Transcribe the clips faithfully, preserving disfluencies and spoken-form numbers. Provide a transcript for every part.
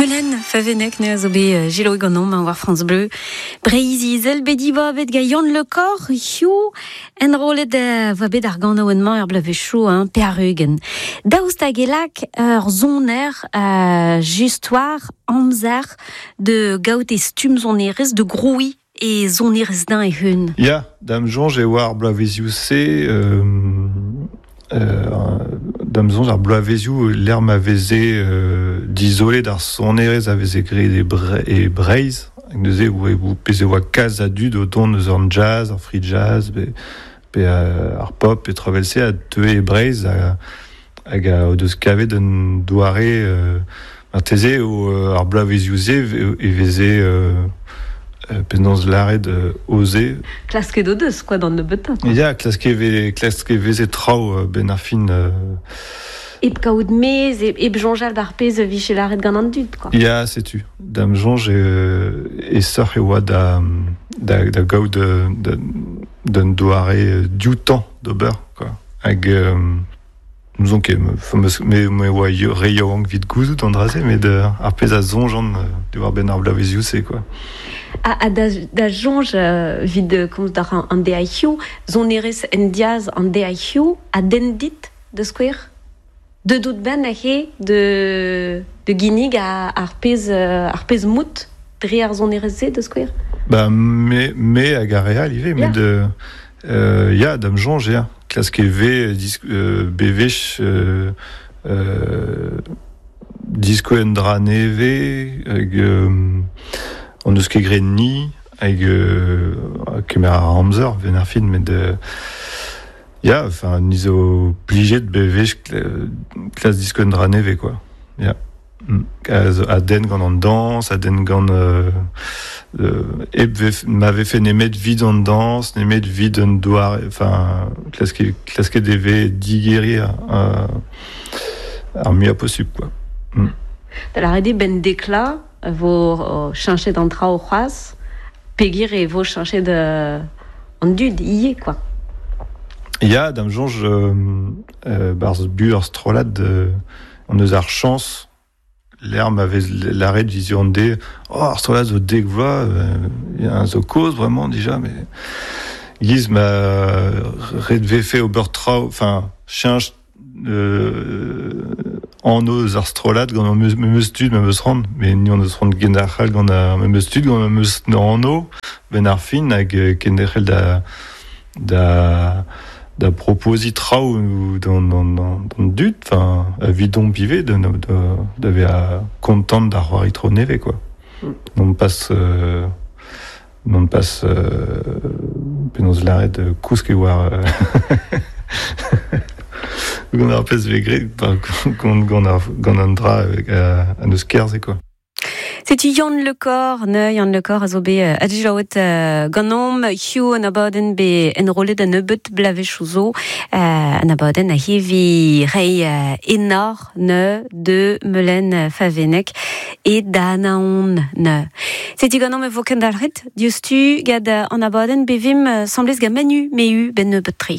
Melen, favenek ne zo be Gilo Egonom an war France Bleu. Breizi zel bediba bet ga Yann Le Corre, hiu en rolet de va bet ar gant oenman ur blavechou, hein, pearugen. Daoust hag elak ur zoner uh, justoir amzer de gaout e stum zonerez de groui e zonerez d'un e hun. Ya, dam jonge e war blaveziou se... Euh... Euh, d'amzon ar blaveziou l'er ma veze euh, d'isolé d'ar sonerez a veze gre e, bre, e breiz hag neuze ou e ou peze oa kaz a dud o don eus an jazz, ar free jazz be, be uh, ar pop e travelse a teue e breiz a, hag a o deus kavet an douare euh, ar teze o euh, ar blaveziou ze e veze euh, penans laret uh, oze. Klasket o deus, quoi, dans le betat. Ya, klasket ve, klasket veze trao ben ar fin... Uh... Eb kaout mez, eb, eb jonjal d'ar pez viche laret gant an dud, quoi. Ya, setu. Dam jonj e, e seur e oa da, da, da gaout d'un douare dioutan d'ober, quoi. Hag... Um, nous on ket, me, me oa reio ank vid gouzout an draze, met de, ar pez a zonjan de war ben ar blaveziou se, quoi. A, a da, da jonj uh, vid komz d'ar an, an deaïo, zonerez en diaz an deaïo, a den dit de skouer? De dout ben a he de, de ginig a ar pez, uh, ar pez mout dre ar zonerez ze de skouer? Ba, me, me hag a real ive, yeah. Me de... Euh, ya, dam jonj, ya. Klaske ve, disk, euh, bevech... Euh, euh, disko en dra neve, hag... Euh, on eus ket gret ni, hag euh, kemer ar amzer, ven ar fin, met de... Ya, enfin, nizo plijet bevech klas disko en dra neve, quoi. Ya. A den gant an dans, a den gant... Euh, euh, eb m'ave fait nemet vid an dans, nemet vid an douar, enfin, klaske, klaske deve digeri ar, ar mia posib, quoi. Mm. Da la rede ben dekla, vo chanchet d'an trao c'hoaz, pegir e vo chanchet de an dud, ie, quoi. Ya, dam jonj, euh, euh, barz bu ar strolad, euh, an eus ar chans, l'er m'avait l'arrêt vision de oh ar strolad zo deg vloa, il y a un zo cause vraiment déjà, mais giz m'a redve fait au beurre trao, enfin change euh, en eus ar strolad gant me me stud me meus rand, mais ni on eus rand genachal gant a me stud gant me meus en eau ben ar fin hag kenderel da da da proposit trao dans dans dans dans dut, enfin a vidon pivé de de d'avait à content d'avoir itro neve, quoi. Mm. Non passe euh, non passe euh, penos l'arrêt de kouske war gant ar pez vegret gant gant ar gant an dra avec an eus kerze, quoi. C'est Yann Le Corre, ne Yann Le Corre a zo be uh, adjilaoet uh, ganom hiu an abaden be enrolet an ebeut blavechou zo uh, an abaden a hevi rei uh, enor ne de melen favenek et danaon ne. C'est ganom e vo kendalret, diostu gad uh, an abaden bevim uh, semblez ga manu meu ben ebeut tri.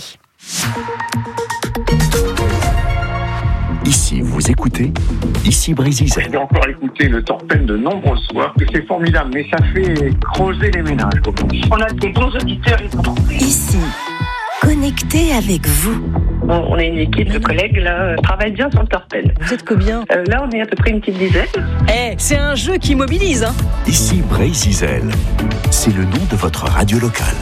Ici, vous écoutez, ici Brézizel. J'ai encore écouté le Torpen de nombreux soirs, que c'est formidable, mais ça fait creuser les ménages, comme on dit. On a des bons auditeurs et bons. Ici, connecté avec vous. Bon, on est une équipe de collègues, là, on travaille bien sur le Torpen. Vous êtes combien ? euh, Là, on est à peu près une petite dizaine. Eh, hey, c'est un jeu qui mobilise, hein. Ici Brézizel, c'est le nom de votre radio locale.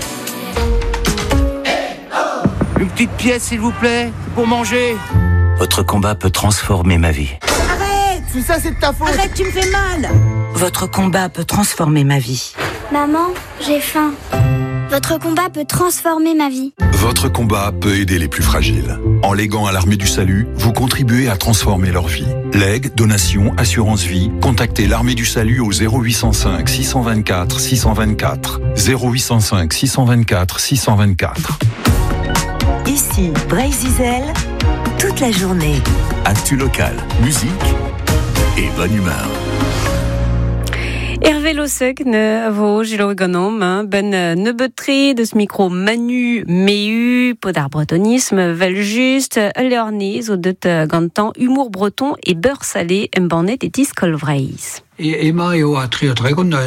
Une petite pièce, s'il vous plaît, pour manger. Votre combat peut transformer ma vie. Arrête! Tout ça, c'est de ta faute! Arrête, tu me fais mal! Votre combat peut transformer ma vie. Maman, j'ai faim. Votre combat peut transformer ma vie. Votre combat peut aider les plus fragiles. En léguant à l'Armée du Salut, vous contribuez à transformer leur vie. Legs, donations, assurance vie, contactez l'Armée du Salut au zéro huit cent cinq six cent vingt-quatre six cent vingt-quatre. zéro huit cent cinq six cent vingt-quatre six cent vingt-quatre. Ici, Breizizel, toute la journée. Actu local, musique et bonne humeur. Hervé Losek ne vo gilo ganom ben nebeutri de ce micro Manu Meu podar bretonisme vel juste leornez au det gantan humour breton et beurre salé en bornet et tiscolvreis. Ema eo a tri o tregon na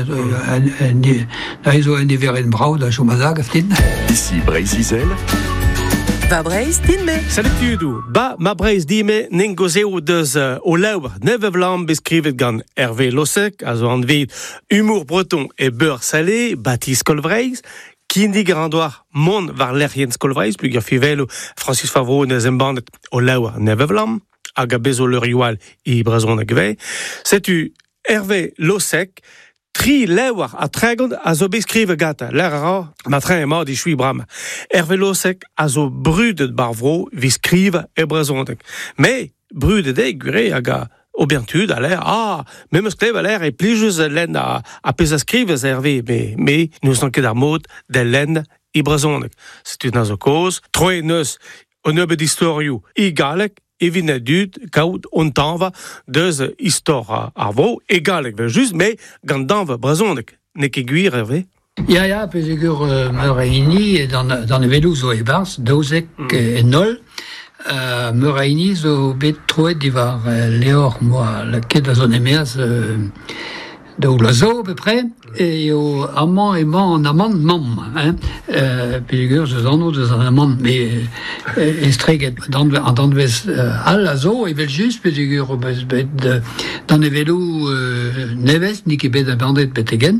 ezo en everen brau da chomazag aftin. Ici Breizizel. Va Breiz dinme. Salut Tudou. Ba ma Breiz dime nengozeo deus uh, o laour nevevlam beskrivet gant Hervé Losek, a zo an vid humour breton et beurre salé, batis kolvreiz, ki indi garandoar mon var lerien skolvreiz, plus garfivelo Francis Favreau ne zembandet o laour nevevlam, hag a bezo leurioal i brazon a gve. Setu Hervé Losek, tri lewar a tregon a zo beskrive gata. L'er ara, ma train e ma di chui bram. Hervé Losek a zo brudet barvro vi skrive e brezondek. Me, brudet e gure hag a obertud a l'er, ah, me meus klev a l'er e plijus len a, a pez a skrive a Hervé, me, me, nous an ket ar mod de len i brezondek. Setu na zo koz, troe neus o neube d'historioù i galek, evin a dud kaout on tanva deus istor ar vo e galek vel just, me gant danva brezondek ne ket gwir Hervé. Ya, ya, pesegur uh, meuraini dan, dan e velou zo e bars, daouzek mm. e nol. Uh, meuraini zo bet troet divar uh, leor moa la ket a zon emeaz uh, daou la zo, peu près, et au amant et man en amant mam, hein, euh, pesegur zo zano deus an amant, mais estreget en danvez al la zo, e vel just pesegur bez bet dan e velou uh, nevez, ni ket bet a bandet bet egen.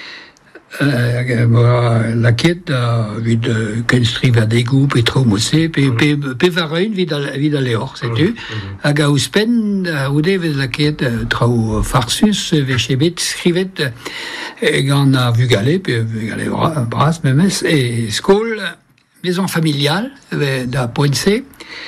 Uh, la ket a vid uh, ken striv a degou pe tro mosse pe, pe, pe vareun vid a, vid a leor, setu. Mm-hmm. Hag a ouspen a oude vez la ket uh, trao farsus veche bet skrivet uh, gant a vugale, pe vugale bra, bras memes, e skol maison familiale uh, da Poinse,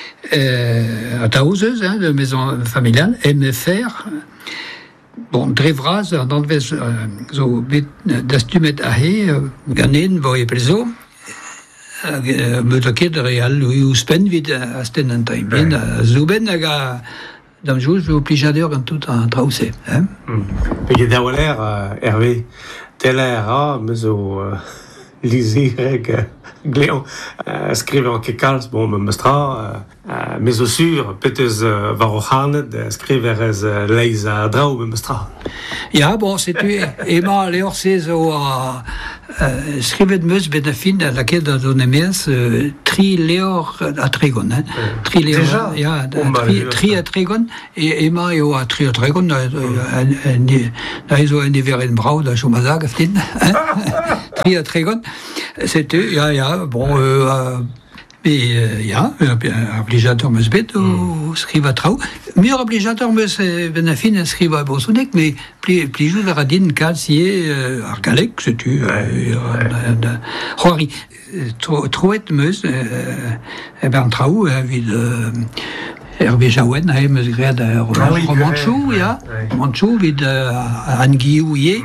uh, a taouzeuz, hein, de maison familiale, M F R. Bon, drevraz, an danvez uh, zo bet dastumet a he, uh, ganen vo e pelzo, hag uh, meut a ket real ui ouspen vid a sten an taim bien, a zouben hag a dam jouz vo plijader gant tout an traouse. Hein? Mm. Pege da waler, uh, Hervé, tel er a, me zo uh, lizireg uh, gleon, uh, skrive an ket kalz, bon, me mestra, uh, Uh, mais au sur, peut-être uh, var o c'hanet, uh, skriverez uh, leiz a draou me mestra. Ya, bon, setu, ema leor se zo a uh, skrivet meus bet a fin la ket a zon emeaz uh, tri leor a tregon, hein? Mm. Tri leor, Deja? Ya, oh, tri, tri a tregon, e ema eo a tri a tregon, na ezo en everen brau da chomazag aftin, tri a tregon, setu, ya, ya, bon, euh, Et euh, ya, ar blijator meus bet o mm. skriva trao. Mur ar blijator meus ben a fin a skriva brosounek, mais pli, plijou var a din kal siye euh, ar galek, setu, c'hoari. Troet meus, e ben trao, vid euh, Hervé Jaouen, a meus gread ar romanchou, ya, romanchou, vid an giou ye.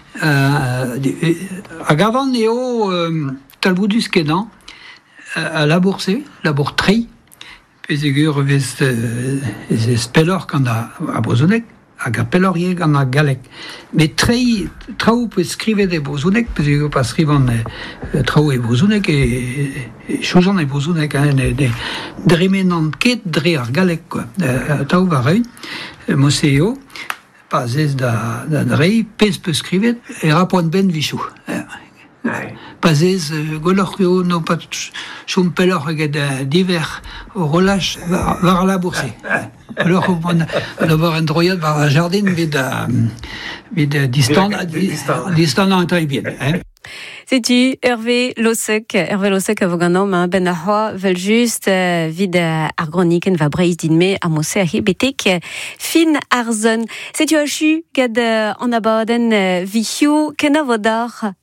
Hag avan eo talboudus kenan, a labourse, labour tri, pesegur vez e spellor gant a, a brezhoneg, hag a pellorier gant a galek. Me tri, trao pe skrivet e brezhoneg, pesegur pa skrivan e, trao e brezhoneg, e, e chouzan e brezhoneg, hein, de, de, dremenant ket dre ar galek, quoi. E, tao var eun, mosse eo, pa zez da, da dre, pez pe skrivet, e rapoan ben vichou. E, Pazez, uh, golor eo no pat chom pelor eget uh, diver o relach var, var la bourse. Alors, on a voir un droyat var a jardin vid uh, vid uh, distant distant an taï bien. Hein? C'est-tu Hervé Losek, Hervé Losek a voganom hein, ben a hoa vel just uh, vid uh, ar groniken va breiz dinme a mosse a he betek uh, fin ar zon. C'est-tu a chu gad uh, an abaden uh, vihiou ken a vodar